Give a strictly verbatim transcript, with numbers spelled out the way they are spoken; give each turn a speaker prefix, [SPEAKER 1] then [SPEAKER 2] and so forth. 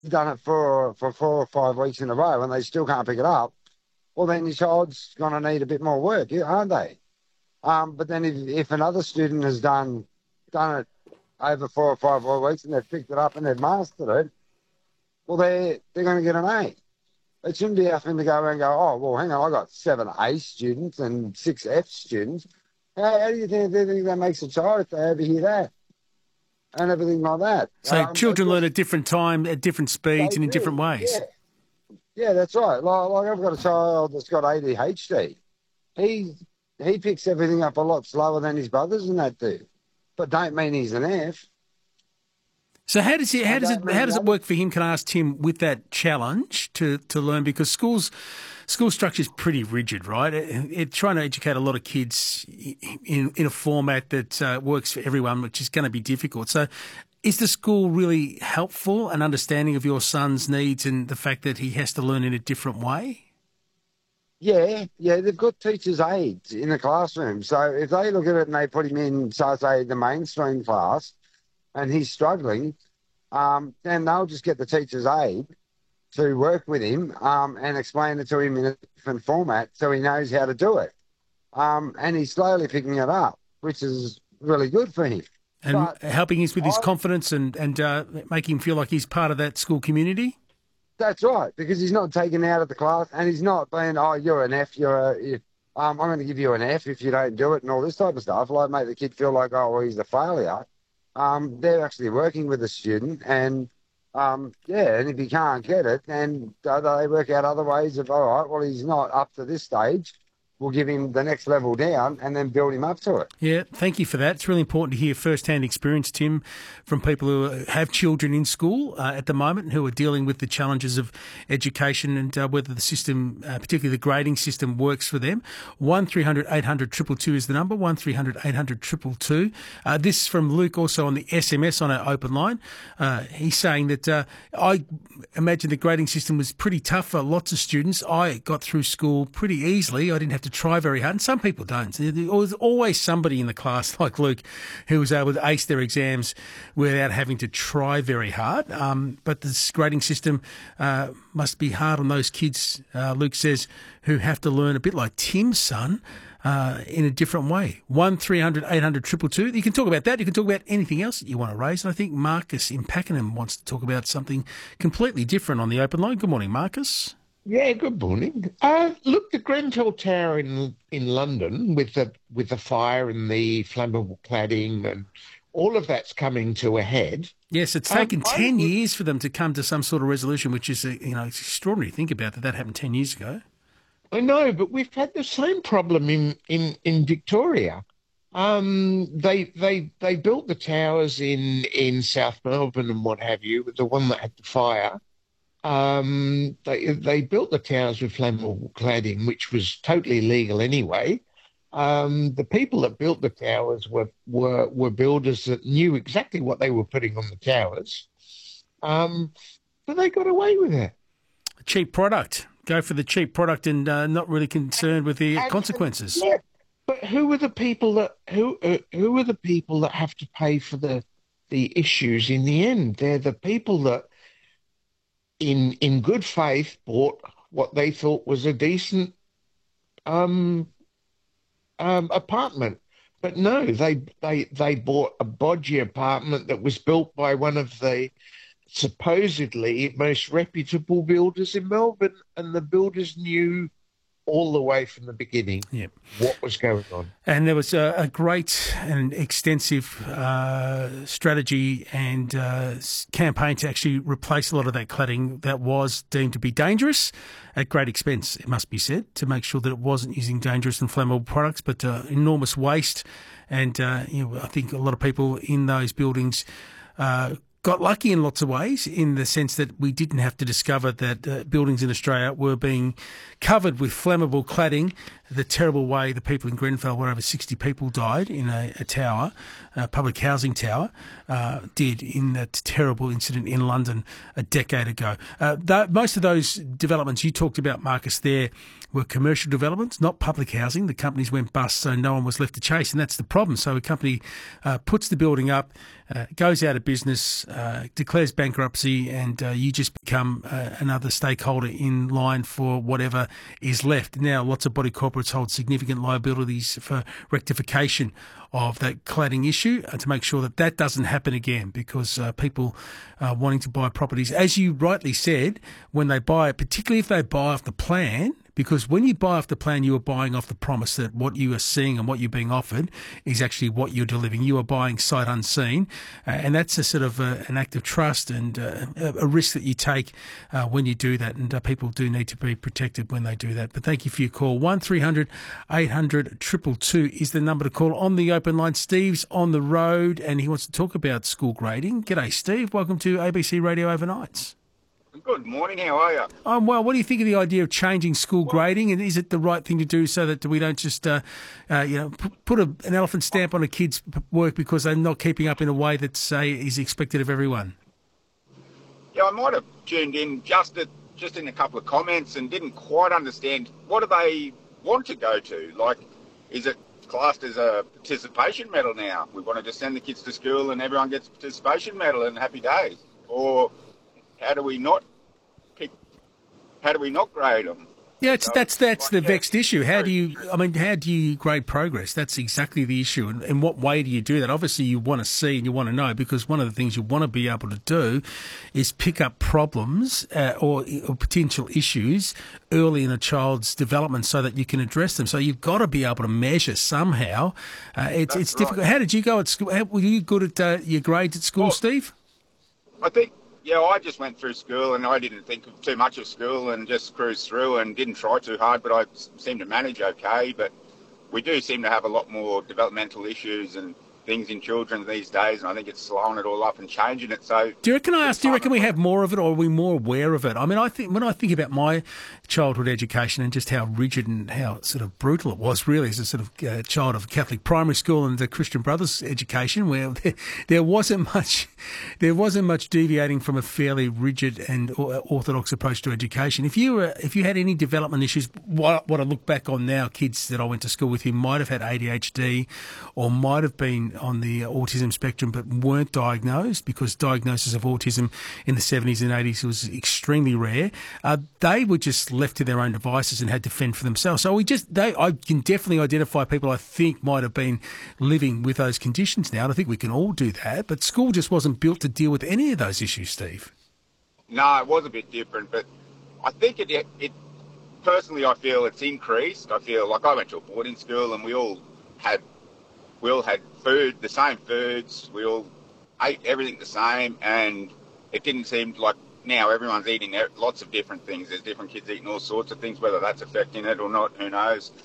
[SPEAKER 1] done it for for four or five weeks in a row and they still can't pick it up, well, then your child's going to need a bit more work, yeah, aren't they? Um, but then if, if another student has done done it over four or five more weeks and they've picked it up and they've mastered it, well, they're, they're going to get an A. It shouldn't be having to go around and go, oh, well, hang on, I got seven A students and six F students. How, how do you think, do you think that makes a child if they overhear that and everything like that?
[SPEAKER 2] So
[SPEAKER 1] Um, it
[SPEAKER 2] children learn
[SPEAKER 1] just,
[SPEAKER 2] at different time, at different speeds
[SPEAKER 1] they
[SPEAKER 2] and in different
[SPEAKER 1] do, yeah.
[SPEAKER 2] ways.
[SPEAKER 1] Yeah, that's right. Like, like I've got a child that's got A D H D. He he picks everything up a lot slower than his brothers and that do. But don't mean he's an F.
[SPEAKER 2] So how does it how
[SPEAKER 1] I
[SPEAKER 2] does it
[SPEAKER 1] don't
[SPEAKER 2] how
[SPEAKER 1] mean
[SPEAKER 2] does it
[SPEAKER 1] that.
[SPEAKER 2] work for him? Can I ask Tim with that challenge to, to learn, because schools school structure is pretty rigid, right? It, it, trying to educate a lot of kids in in a format that uh, works for everyone, which is going to be difficult. So, is the school really helpful and understanding of your son's needs and the fact that he has to learn in a different way?
[SPEAKER 1] Yeah, yeah, they've got teachers' aides in the classroom. So if they look at it and they put him in, so say, the mainstream class and he's struggling, um, then they'll just get the teacher's aide to work with him um, and explain it to him in a different format so he knows how to do it. Um, and he's slowly picking it up, which is really good for him.
[SPEAKER 2] And
[SPEAKER 1] But
[SPEAKER 2] helping us with his
[SPEAKER 1] I,
[SPEAKER 2] confidence and and uh, making him feel like he's part of that school community.
[SPEAKER 1] that's right, because he's not taken out of the class and he's not being, oh, you're an F, you're a, you, um, I'm going to give you an F if you don't do it and all this type of stuff. Like, make the kid feel like, oh, well, he's a failure. Um, they're actually working with the student and, um, yeah, and if he can't get it, then uh, they work out other ways of, all right, well, he's not up to this stage. We'll give him the next level down and then build him up to it.
[SPEAKER 2] Yeah, thank you for that. It's really important to hear first-hand experience, Tim, from people who have children in school uh, at the moment and who are dealing with the challenges of education and uh, whether the system, uh, particularly the grading system, works for them. one three hundred eight hundred two two two is the number, one three hundred eight hundred two two two. Uh, this from Luke also on the S M S on our open line. Uh, he's saying that uh, I imagine the grading system was pretty tough for lots of students. I got through school pretty easily. I didn't have to try very hard, and some people don't. There was always somebody in the class like Luke who was able to ace their exams without having to try very hard. Um, but this grading system uh, must be hard on those kids, uh, Luke says, who have to learn a bit like Tim's son, uh, in a different way. one three hundred eight hundred two two two. You can talk about that. You can talk about anything else that you want to raise. And I think Marcus in Pakenham wants to talk about something completely different on the open line. Good morning, Marcus.
[SPEAKER 3] Yeah, good morning. Uh, look, the Grenfell Tower in in London with the with the fire and the flammable cladding and all of that's coming to a head.
[SPEAKER 2] Yes, it's
[SPEAKER 3] Um,
[SPEAKER 2] taken
[SPEAKER 3] I
[SPEAKER 2] ten
[SPEAKER 3] would,
[SPEAKER 2] years for them to come to some sort of resolution, which is, uh, you know, it's extraordinary to think about that that happened ten years ago.
[SPEAKER 3] I know, but we've had the same problem in in in Victoria. Um, they they they built the towers in in South Melbourne and what have you, the one that had the fire. Um, they they built the towers with flammable cladding, which was totally legal anyway. Um, the people that built the towers were were were builders that knew exactly what they were putting on the towers. Um, but they got away with it.
[SPEAKER 2] A cheap product. Go for the cheap product and uh, not really concerned with the
[SPEAKER 3] And, and
[SPEAKER 2] consequences.
[SPEAKER 3] yeah, but who are the people that who uh, who are the people that have to pay for the the issues in the end? They're the people that in in good faith bought what they thought was a decent um, um, apartment. But no, they they they bought a bodgy apartment that was built by one of the supposedly most reputable builders in Melbourne, and the builders knew all the way from the beginning
[SPEAKER 2] Yeah.
[SPEAKER 3] what was going on.
[SPEAKER 2] And there was a, a great and extensive uh, strategy and uh, s- campaign to actually replace a lot of that cladding that was deemed to be dangerous at great expense, it must be said, to make sure that it wasn't using dangerous and flammable products, but uh, enormous waste. And uh, you know, I think a lot of people in those buildings uh, got lucky in lots of ways, in the sense that we didn't have to discover that uh, buildings in Australia were being covered with flammable cladding the terrible way the people in Grenfell, where over sixty people died in a, a tower, a public housing tower, uh, did in that terrible incident in London a decade ago. Uh, th- most of those developments you talked about, Marcus, there were commercial developments, not public housing. The companies went bust, so no one was left to chase, and that's the problem. So a company uh, puts the building up, uh, goes out of business, uh, declares bankruptcy, and uh, you just become uh, another stakeholder in line for whatever is left. Now, lots of body corporates hold significant liabilities for rectification of that cladding issue uh, to make sure that that doesn't happen again, because uh, people uh, wanting to buy properties, as you rightly said, when they buy it, particularly if they buy off the plan, because when you buy off the plan, you are buying off the promise that what you are seeing and what you're being offered is actually what you're delivering. You are buying sight unseen, uh, and that's a sort of uh, an act of trust and uh, a risk that you take uh, when you do that, and uh, people do need to be protected when they do that. But thank you for your call. one three hundred eight hundred two two two is the number to call. On the open line, Steve's on the road, and he wants to talk about school grading. G'day, Steve. Welcome to A B C Radio Overnights.
[SPEAKER 4] Good morning, how are you?
[SPEAKER 2] Um, well, what do you think of the idea of changing school grading, and is it the right thing to do so that we don't just, uh, uh, you know, p- put a, an elephant stamp on a kid's p- work because they're not keeping up in a way that, say, is expected of everyone?
[SPEAKER 4] Yeah, I might have tuned in just at, just in a couple of comments and didn't quite understand what do they want to go to. Like, is it classed as a participation medal now? We want to just send the kids to school and everyone gets a participation medal and happy days, or how do we not pick? How do we not grade them?
[SPEAKER 2] Yeah, it's,
[SPEAKER 4] So,
[SPEAKER 2] that's that's the
[SPEAKER 4] like, yeah,
[SPEAKER 2] vexed issue. How
[SPEAKER 4] very-
[SPEAKER 2] do you? I mean, how do you grade progress? That's exactly the issue. And in what way do you do that? Obviously, you want to see and you want to know, because one of the things you want to be able to do is pick up problems uh, or, or potential issues early in a child's development so that you can address them. So you've got to be able to measure somehow. Uh, it's
[SPEAKER 4] That's
[SPEAKER 2] it's difficult.
[SPEAKER 4] right.
[SPEAKER 2] How did you go at school? How, were you good at uh, your grades at school,
[SPEAKER 4] Well,
[SPEAKER 2] Steve?
[SPEAKER 4] I think, yeah, I just went through school and I didn't think of too much of school and just cruised through and didn't try too hard, but I s- seemed to manage okay. But we do seem to have a lot more developmental issues and things in children these days, and I think it's slowing it all up and changing it. So
[SPEAKER 2] Do you reckon, I
[SPEAKER 4] it's
[SPEAKER 2] ask, do you
[SPEAKER 4] time
[SPEAKER 2] reckon we
[SPEAKER 4] to-
[SPEAKER 2] have more of it, or are we more aware of it? I mean, I think when I think about my childhood education and just how rigid and how sort of brutal it was, really, as a sort of uh, child of Catholic primary school and the Christian Brothers education, where there, there wasn't much, there wasn't much deviating from a fairly rigid and or- orthodox approach to education. If you were, if you had any development issues, what, what I look back on now, kids that I went to school with who might have had A D H D or might have been on the autism spectrum but weren't diagnosed, because diagnosis of autism in the seventies and eighties was extremely rare. Uh, they were just left to their own devices and had to fend for themselves. So we just, they, I can definitely identify people I think might have been living with those conditions now, and I think we can all do that. But school just wasn't built to deal with any of those issues, Steve.
[SPEAKER 4] No, it was a bit different, but I think it, it personally, I feel it's increased. I feel like I went to a boarding school and we all had, we all had food, the same foods. We all ate everything the same, and it didn't seem like now everyone's eating lots of different things. There's different kids eating all sorts of things, whether that's affecting it or not, who knows.